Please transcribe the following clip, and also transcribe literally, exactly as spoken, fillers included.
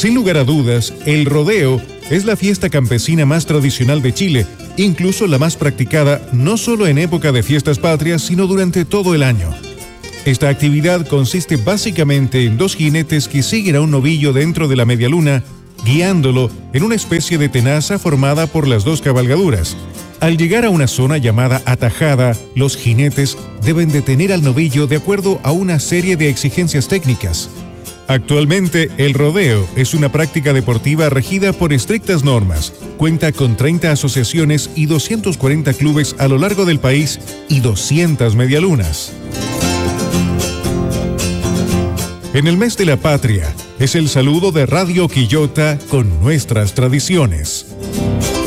Sin lugar a dudas, el rodeo es la fiesta campesina más tradicional de Chile, incluso la más practicada no solo en época de fiestas patrias, sino durante todo el año. Esta actividad consiste básicamente en dos jinetes que siguen a un novillo dentro de la medialuna, guiándolo en una especie de tenaza formada por las dos cabalgaduras. Al llegar a una zona llamada atajada, los jinetes deben detener al novillo de acuerdo a una serie de exigencias técnicas. Actualmente, el rodeo es una práctica deportiva regida por estrictas normas. Cuenta con treinta asociaciones y doscientos cuarenta clubes a lo largo del país y doscientas medialunas. En el mes de la patria, es el saludo de Radio Quillota con nuestras tradiciones.